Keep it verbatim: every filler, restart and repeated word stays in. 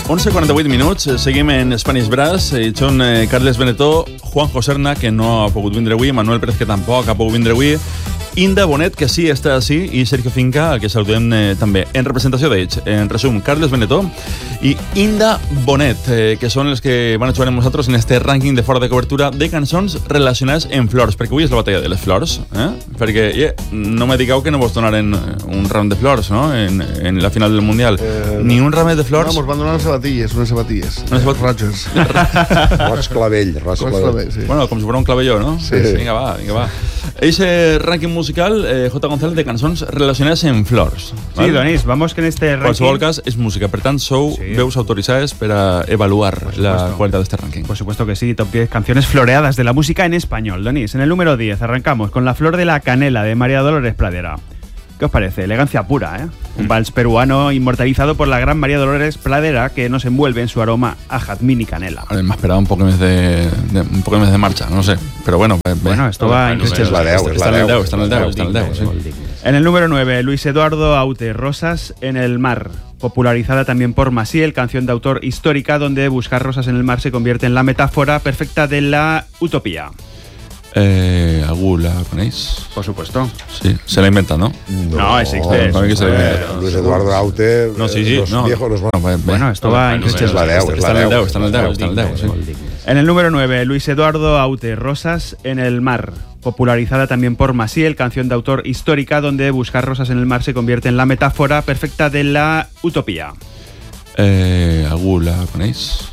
onze quaranta-vuit minuts, seguim en Spanish Brass, i són eh, Carles Benetó, Juanjo Serna, que no ha pogut vindre avui, Manuel Pérez, que tampoc ha pogut vindre avui, Inda Bonet, que sí està així, i Sergio Finca, al que saludem eh, també. En representació d'ells, en resum, Carles Benetó i Inda Bonet, eh, que són els que van a jugar amb nosaltres en este rànquing de fora de cobertura de cançons relacionades amb flors, perquè avui és la batalla de les flors, eh? Perquè yeah, no me digueu que no vos donaren un ram de flors, no?, en, en la final del Mundial. Eh, Ni un ramet de flors. No, mos van donar unes sabatilles, unes sabatilles. Unes sabat... Rogers. Roig clavell, roig clavell. Sí. Bueno, com si fos un clavelló, no? Sí. Vinga, va, vinga, va. Ese ranking musical, eh, J. González, de cançons relacionades amb flors. Sí, ¿vale? Donis, vamos que en este ranking... En qualsevol cas, és música, per tant, sou sí. veus autoritzades per a evaluar la qualitat d'este ranking. Por supuesto que sí, top diez canciones floreadas de la música en español. Donis, en el número diez arrancamos con La flor de la canela, de María Dolores Pradera. ¿Qué os parece? Elegancia pura, ¿eh? Un mm. vals peruano inmortalizado por la gran María Dolores Pradera, que nos envuelve en su aroma a jazmín y canela. Vale, me esperaba un poco más de, de un poco más de marcha, no sé, pero bueno. Ve, bueno, esto va en es la deu, está en el deu, está en el deu, está en el deu, sí. En el número nueve, Luis Eduardo Aute, Rosas en el mar, popularizada también por Maciel, canción de autor histórica donde buscar rosas en el mar se convierte en la metáfora perfecta de la utopía. Eh, ¿Algú la coneix? Por supuesto. Sí, se la inventa, ¿no? No, no existe. No, no, que se la inventa. Luis Eduardo Aute, no, sí, sí, los no. viejos, los buenos. Bueno, bueno, esto va en es la deu, está en el deu, está en el deu, está en el deu, sí. En el número nueve, Luis Eduardo Aute, Rosas en el mar, popularizada también por Maciel, canción de autor histórica donde buscar rosas en el mar se convierte en la metáfora perfecta de la utopía. Eh, ¿Algú la coneix?